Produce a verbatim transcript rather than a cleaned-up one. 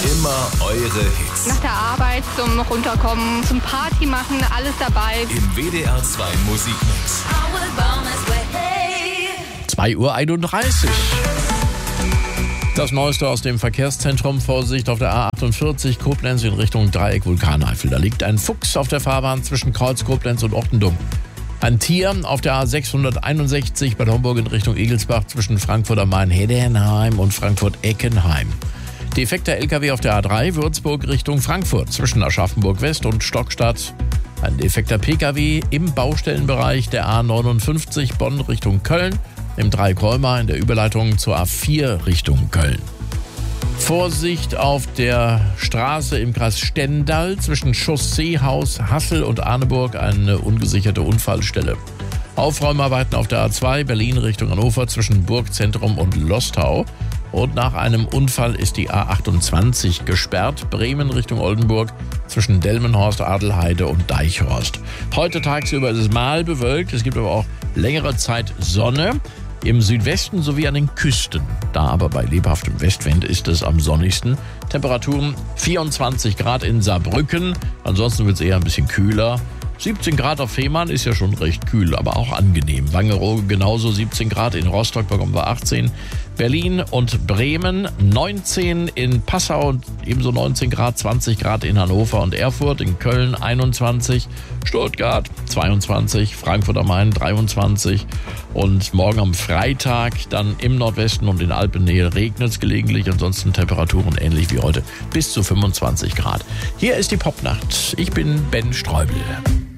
Immer eure Hits. Nach der Arbeit zum Runterkommen, zum Party machen, alles dabei. Im W D R zwei Musikmix. zwei Uhr einunddreißig. Das Neueste aus dem Verkehrszentrum. Vorsicht auf der A achtundvierzig Koblenz in Richtung Dreieck Vulkaneifel. Da liegt ein Fuchs auf der Fahrbahn zwischen Kreuz Koblenz und Ortendum. Ein Tier auf der A sechshunderteinundsechzig Bad Homburg in Richtung Egelsbach zwischen Frankfurt am Main-Heddernheim und Frankfurt-Eckenheim. Defekter L K W auf der A drei Würzburg Richtung Frankfurt zwischen Aschaffenburg-West und Stockstadt. Ein defekter P K W im Baustellenbereich der A neunundfünfzig Bonn Richtung Köln. Im Dreieck-Rheuma in der Überleitung zur A vier Richtung Köln. Vorsicht auf der Straße im Kreis Stendal zwischen Chausseehaus, Hassel und Arneburg, eine ungesicherte Unfallstelle. Aufräumarbeiten auf der A zwei Berlin Richtung Hannover zwischen Burgzentrum und Lostau. Und nach einem Unfall ist die A achtundzwanzig gesperrt, Bremen Richtung Oldenburg zwischen Delmenhorst, Adelheide und Deichhorst. Heute tagsüber ist es mal bewölkt, es gibt aber auch längere Zeit Sonne. Im Südwesten sowie an den Küsten. Da aber bei lebhaftem Westwind ist es am sonnigsten. Temperaturen vierundzwanzig Grad in Saarbrücken. Ansonsten wird es eher ein bisschen kühler. siebzehn Grad auf Fehmarn ist ja schon recht kühl, aber auch angenehm. Wangerooge genauso siebzehn Grad, in Rostock bekommen wir achtzehn. Berlin und Bremen neunzehn, in Passau und ebenso neunzehn Grad, zwanzig Grad in Hannover und Erfurt, in Köln einundzwanzig, Stuttgart zweiundzwanzig, Frankfurt am Main dreiundzwanzig und morgen am Freitag dann im Nordwesten und in Alpennähe regnet es gelegentlich, ansonsten Temperaturen ähnlich wie heute bis zu fünfundzwanzig Grad. Hier ist die Popnacht. Ich bin Ben Streubel.